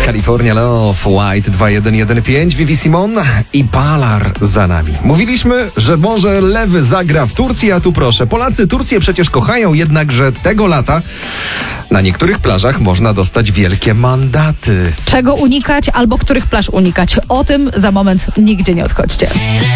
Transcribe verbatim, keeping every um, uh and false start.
California Love, White dwa jeden jeden pięć, Vivi Simon i Palar za nami. Mówiliśmy, że może lewy zagra w Turcji, a tu proszę. Polacy Turcję przecież kochają, jednakże tego lata na niektórych plażach można dostać wielkie mandaty. Czego unikać albo których plaż unikać? O tym za moment, nigdzie nie odchodźcie.